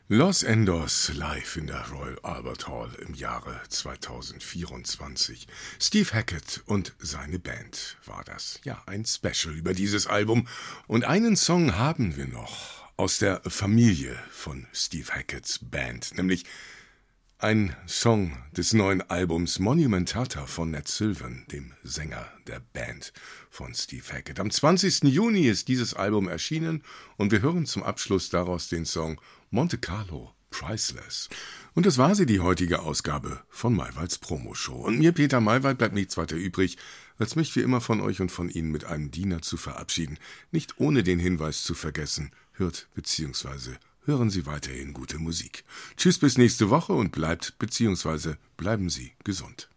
Los Endos live in der Royal Albert Hall im Jahre 2024. Steve Hackett und seine Band war das. Ja, ein Special über dieses Album. Und einen Song haben wir noch aus der Familie von Steve Hacketts Band, nämlich ein Song des neuen Albums Monumentata von Ned Sylvan, dem Sänger der Band von Steve Hackett. Am 20. Juni ist dieses Album erschienen und wir hören zum Abschluss daraus den Song Monte Carlo Priceless. Und das war sie, die heutige Ausgabe von Maywalds Promoshow. Und mir, Peter Maywald, bleibt nichts weiter übrig, als mich wie immer von euch und von Ihnen mit einem Diener zu verabschieden. Nicht ohne den Hinweis zu vergessen, hört bzw. hören Sie weiterhin gute Musik. Tschüss bis nächste Woche und bleiben Sie gesund.